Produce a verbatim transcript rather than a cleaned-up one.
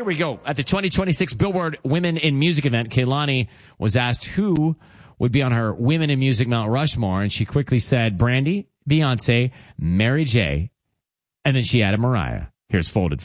Here we go. At the twenty twenty-six Billboard Women in Music event, Kehlani was asked who would be on her Women in Music Mount Rushmore, and she quickly said Brandy, Beyonce, Mary J., and then she added Mariah. Here's Folded.